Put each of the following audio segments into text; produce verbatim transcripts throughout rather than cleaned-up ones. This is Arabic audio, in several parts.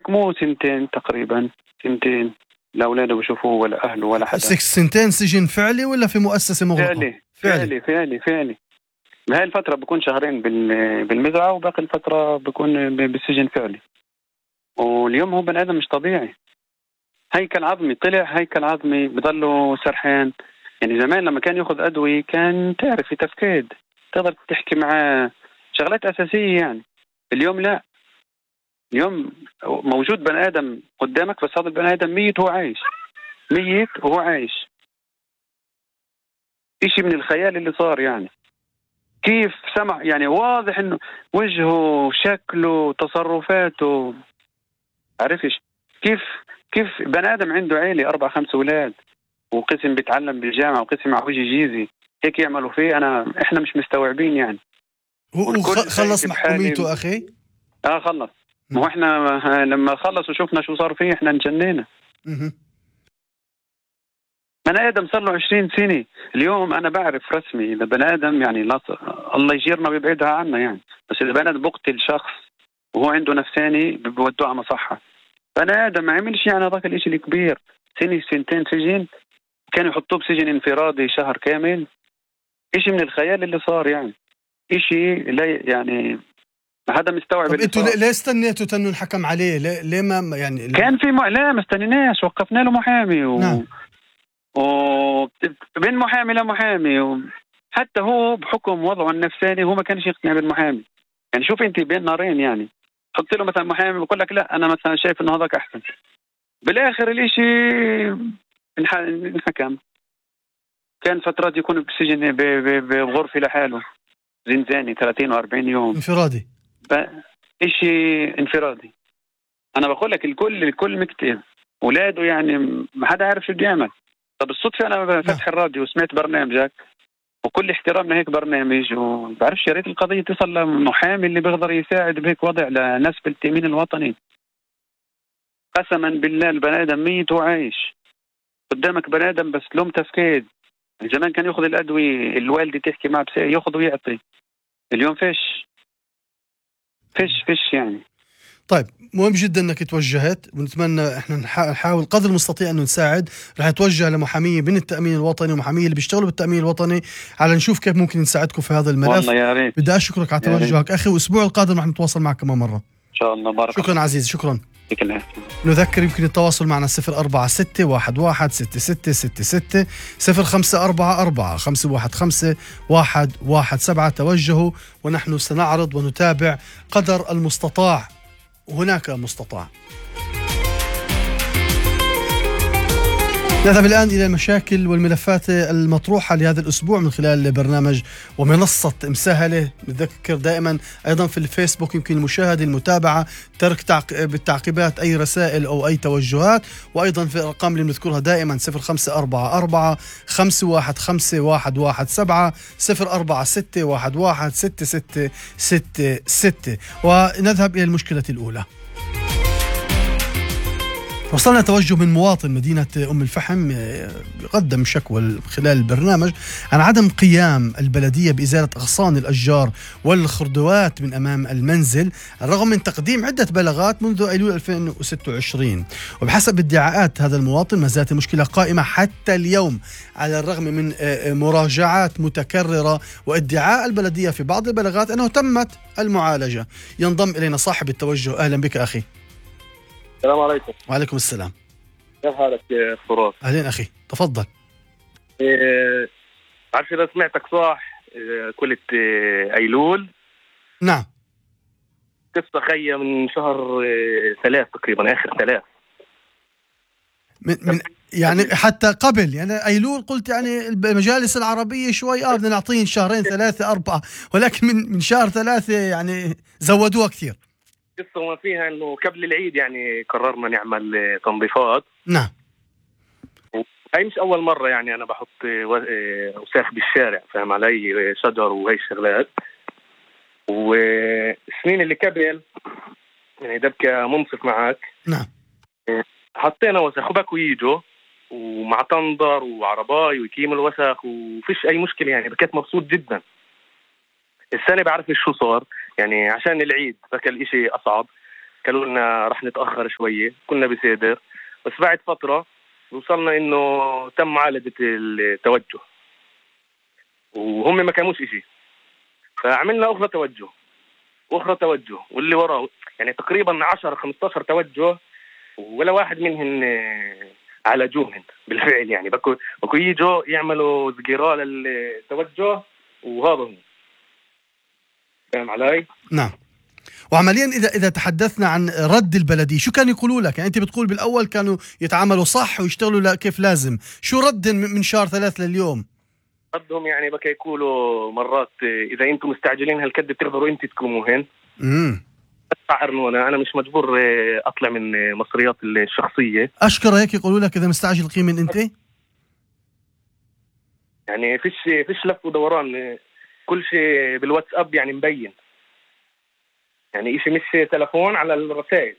حكموه سنتين تقريبا، سنتين لا أولاده بشوفوه ولا أهله ولا حدا. سنتين سجن فعلي ولا في مؤسسة مغلقة؟ فعلي فعلي فعلي فعلي. بهاي الفترة بكون شهرين بالمزرعة وباقي الفترة بكون بالسجن فعلي. واليوم هو بني آدم مش طبيعي، هيكل عظمي طلع، هيكل عظمي بضله سرحان. يعني زمان لما كان ياخذ أدوية كان تعرف في تفكيد، تقدر تحكي معاه شغلات أساسية يعني. اليوم لا، اليوم موجود بني آدم قدامك بس هذا البني آدم ميت وهو عايش، ميت وهو عايش. إشي من الخيال اللي صار يعني. كيف سمع يعني واضح إنه وجهه شكله تصرفاته، عرفش كيف كيف بني آدم عنده عيلة أربع خمس أولاد وقسم بيتعلم بالجامعة وقسم مع وجه جيزي هيك يعملوا فيه. أنا إحنا مش مستوعبين يعني. وخلص محكوميته أخي؟ آه خلص. ما هو إحنا لما خلص وشوفنا شو صار فيه إحنا انجنينا. بني آدم صار له عشرين سنة. اليوم أنا بعرف رسمي إذا بني آدم يعني لا الله يجيرنا ويبعدها عنا يعني، بس إذا بني آدم بقتل شخص وهو عنده نفساني بودوه على مصحة. بني آدم ما عملش يعني هذاك الإشي الكبير، سنة سنتين سجن، كانوا يحطوه بسجن انفرادي شهر كامل. إشي من الخيال اللي صار يعني، إشي لا يعني هذا مستوعب. طب انتوا ليه استنيتوا تنو الحكم عليه؟ ليه, ليه ما يعني كان في م... لا ما استنيناش، وقفنا له محامي و... نعم. وبين محامي لمحامي و... حتى هو بحكم وضعه النفساني هو ما كانش يقتنع بالمحامي. يعني شوف انت بين نارين يعني، حط له مثلا محامي بقول لك لا انا مثلا شايف انه هذاك احسن، بالاخر الاشي انحكم. كان فترات يكون بسجن بغرفة لحاله، زنزاني ثلاثين وأربعين يوم انفرادي، إشي انفرادي. أنا بقول لك الكل الكل مكتئب، ولاده يعني ما حدا عارف شو بده يعمل. طب الصدفة أنا فتح الراديو وسمعت برنامجك، وكل احترامنا هيك برنامج، وبعرفش يا ريت القضية تصل لمحامي اللي بيقدر يساعد بهيك وضع لناس بالتأمين الوطني. قسما بالله البني آدم ميت وعايش قدامك، بني آدم بس لهم تفكير. زمان كان ياخذ الأدوية الوالدة تحكي معه بس ياخذ ويعطي، اليوم فيش فيش فيش يعني. طيب مهم جدا انك توجهت، ونتمنى احنا نحاول قدر المستطيع انه نساعد. رح نتوجه لمحاميه من التأمين الوطني ومحاميه اللي بيشتغلوا بالتأمين الوطني على نشوف كيف ممكن نساعدكم في هذا الملف. والله يا ريت. بدي اشكرك على توجهك اخي، والاسبوع القادم رح نتواصل معك كمان مره ان شاء الله. بارك شكرا الله. عزيز، شكرا. الله. نذكر يمكن التواصل معنا صفر أربعة ستة واحد واحد ستة ستة ستة ستة صفر خمسة أربعة أربعة خمسة واحد خمسة واحد واحد سبعة. توجهوا ونحن سنعرض ونتابع قدر المستطاع، وهناك مستطاع. نذهب الآن إلى المشاكل والملفات المطروحة لهذا الأسبوع من خلال برنامج ومنصة مسهلة. نذكر دائما أيضا في الفيسبوك يمكن المشاهدة المتابعة، ترك تعق... بالتعقيبات أي رسائل أو أي توجهات، وأيضا في الأرقام اللي بنذكرها دائما صفر خمسة أربعة أربعة خمسة واحد خمسة واحد واحد سبعة صفر أربعة ستة واحد واحد ستة ستة ستة ستة. ونذهب إلى المشكلة الأولى. وصلنا توجه من مواطن مدينة أم الفحم قدم شكوى خلال البرنامج عن عدم قيام البلدية بإزالة أغصان الأشجار والخردوات من أمام المنزل رغم من تقديم عدة بلاغات منذ أيلول ألفين وستة وعشرين. وبحسب ادعاءات هذا المواطن ما زالت المشكلة قائمة حتى اليوم على الرغم من مراجعات متكررة وادعاء البلدية في بعض البلاغات أنه تمت المعالجة. ينضم إلينا صاحب التوجه. أهلا بك أخي. السلام عليكم. وعليكم السلام. كيف حالك يا فراس؟ أهلين أخي، تفضل. إيه عارف إذا سمعتك صح إيه قلت إيه أيلول. نعم. قصة خيّة من شهر إيه ثلاث تقريبا، آخر ثلاث من, من يعني حتى قبل يعني أيلول قلت يعني المجالس العربية شوي آه بدنا نعطين شهرين ثلاثة أربعة، ولكن من من شهر ثلاثة يعني زودوها كثير. قصة ما فيها إنه قبل العيد يعني قررنا نعمل تنظيفات. نعم. هاي مش أول مرة يعني أنا بحط وساخ بالشارع، فاهم علي، شجر وهي الشغلات. والسنين اللي قبل يعني دبكة منصف معك. نعم. حطينا وسخ وبكوا يجوا ومع تنظر وعرباي ويكيم الوسخ وفيش أي مشكلة يعني، بكيت مبسوط جدا. السنة بعرف شو صار يعني عشان العيد بكى الاشي أصعب، قالوا لنا رح نتأخر شوية، كنا بسيدر. بس بعد فترة وصلنا إنه تم معالجة التوجه وهم ما كانوش إشي، فعملنا أخرى توجه وأخرى توجه واللي وراه، يعني تقريبا عشرة خمسة عشر توجه ولا واحد منهم عالجوهن بالفعل. يعني بكو بكو يجوا يعملوا زجيرة للتوجه وهذا هو. فاهم علي؟ نعم. وعمليا اذا اذا تحدثنا عن رد البلديه، شو كانوا يقولوا لك؟ يعني انت بتقول بالاول كانوا يتعاملوا صح ويشتغلوا كيف لازم، شو رد من شهر ثلاث لليوم؟ ردهم يعني بكى يقولوا مرات اذا انتم مستعجلين هالكد بتقدروا انت تقوموا هن. امم ادفع ارنونه، انا مش مجبور اطلع من مصرياتي الشخصيه. اشكر هيك يقولوا لك اذا مستعجل قيم من انت؟ يعني فيش فيش لف ودوران، كل شيء بالواتساب يعني مبين، يعني إشي مش تلفون على الرسائل.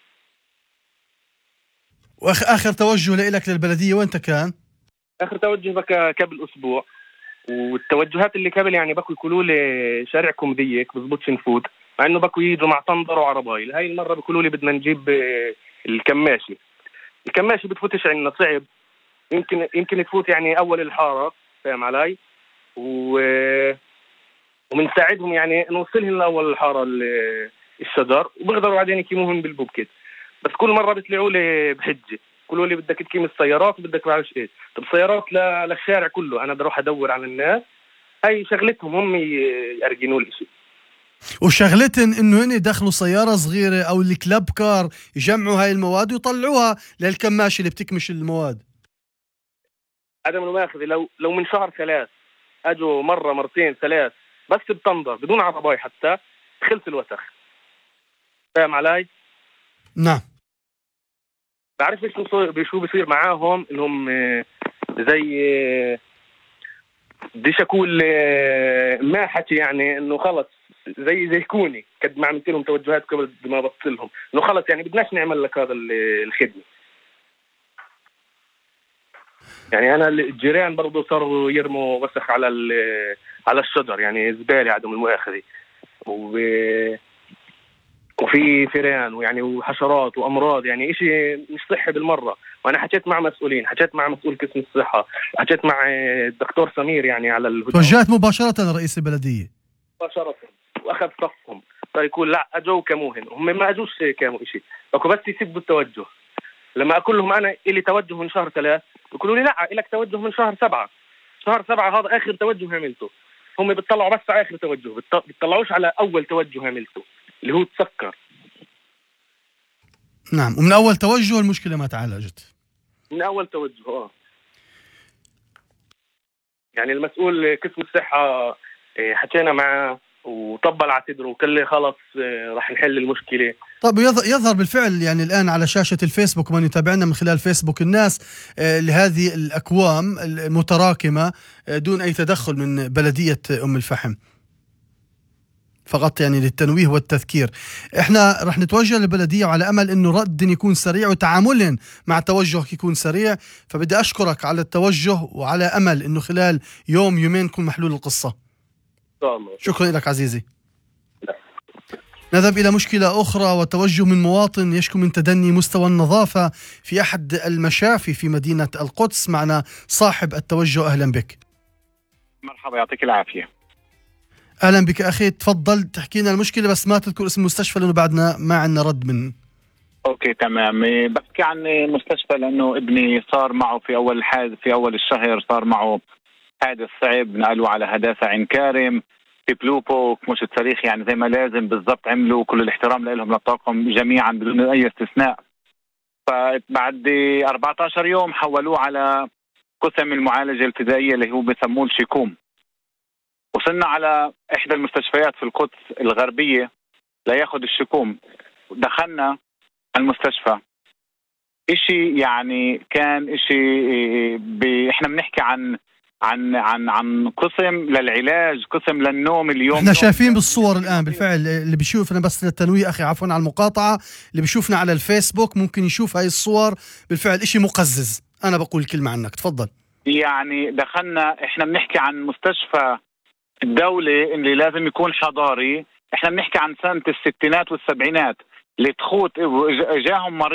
واخر توجه لك للبلديه وانت كان؟ اخر توجه بكى قبل اسبوع، والتوجهات اللي قبل يعني بكوا يقولوا لي شارعكم ضيق بزبطش نفوت، مع انه بكوا يجوا مع طندر وعربايل. هاي المره بيقولوا لي بدنا نجيب الكماشي. الكماشي بتفوتش عندنا، صعب، يمكن يمكن تفوت يعني اول الحاره. فاهم علي؟ و ومنساعدهم يعني نوصلهم لاول الحاره الشجر، وبقدروا بعدين يكيموهم بالبوكيت. بس كل مره بيطلعوا لي بحجه، يقولوا لي بدك تكيم السيارات وبدك بعرفش ايش. طب السيارات للشارع كله، انا بروح ادور على الناس، هاي شغلتهم هم يرجنوا لي شيء. وشغلتهم انه هن يدخلوا سياره صغيره او الكلاب كار يجمعوا هاي المواد ويطلعوها للكماشي اللي بتكمش المواد. عدم المؤاخذه، لو لو من شهر ثلاث اجوا مره مرتين ثلاث بس بتنظر بدون عرباي حتى، خلص الوسخ. فاهم علي؟ نعم. بعرف شو شو بيصير معاهم، انهم زي بديش اقول ما حكي، يعني انه خلص زي زي كوني قد ما عملت لهم توجهات قبل ما بصلهم انه خلص يعني بدناش نعمل لك هذا الخدمه. يعني انا الجيران برضه صاروا يرموا وسخ على على الشجر، يعني زباله عدم المؤاخذه، وفي فيران ويعني وحشرات وامراض، يعني إشي مش صحي بالمره. وانا حكيت مع مسؤولين، حكيت مع مسؤول قسم الصحه، حكيت مع الدكتور سمير يعني على الهجوم. توجهت مباشره لرئيس البلديه مباشره واخذ صفهم، صار يقول لا اجوا كموهن، هم ما اجوش كامو شيء، بكو بس يسبوا التوجه. لما اقول لهم انا الي توجه من شهر ثلاث بيقولوا لي لا لك توجه من شهر سبعة. شهر سبعة هذا اخر توجه عملته. هم بيطلعوا بس على اخر توجه، بيطلعوش على اول توجه عملته اللي هو تسكر. نعم. ومن اول توجه المشكله ما تعالجت. من اول توجه اه يعني المسؤول قسم الصحه حكينا معه وطبل على صدره وقال لي خلص راح نحل المشكله. طب يظهر بالفعل يعني الآن على شاشة الفيسبوك ومن يتابعنا من خلال فيسبوك الناس لهذه الأكوام المتراكمة دون أي تدخل من بلدية أم الفحم، فقط يعني للتنويه والتذكير. احنا رح نتوجه للبلدية وعلى أمل أنه رد يكون سريع وتعامل مع توجهك يكون سريع، فبدي أشكرك على التوجه وعلى أمل أنه خلال يوم يومين تكون محلول القصة. شكرا لك عزيزي. نذهب إلى مشكلة أخرى وتوجه من مواطن يشكو من تدني مستوى النظافة في أحد المشافي في مدينة القدس. معنا صاحب التوجه، أهلا بك. مرحبا، يعطيك العافية. أهلا بك أخي، تفضل تحكي لنا المشكلة بس ما تذكر اسم المستشفى لأنه بعدنا ما عندنا رد من. أوكي تمام، بحكي عن مستشفى لأنه ابني صار معه في أول حادث في أول الشهر، صار معه حادث صعب، نقلوا على هداسة عين كارم في بلوبو مش التاريخ يعني زي ما لازم بالضبط، عملوا كل الاحترام لهم للطاقم جميعا بدون أي استثناء. فبعد أربعة عشر يوم حولوه على قسم المعالجة الابتدائية اللي هو بسموه الشيكوم. وصلنا على إحدى المستشفيات في القدس الغربية لياخد الشيكوم. دخلنا المستشفى، إشي يعني كان إشي ب... إحنا بنحكي عن عن عن عن قسم للعلاج، قسم للنوم. اليوم احنا شايفين بالصور الان بالفعل اللي بيشوفنا، بس للتنويه اخي عفوا على المقاطعه، اللي بيشوفنا على الفيسبوك ممكن يشوف هاي الصور. بالفعل اشي مقزز. انا بقول كلمه عنك، تفضل. يعني دخلنا، احنا بنحكي عن مستشفى الدوله اللي لازم يكون حضاري، احنا بنحكي عن سنه الستينات والسبعينات. لتخوت جاهم مريض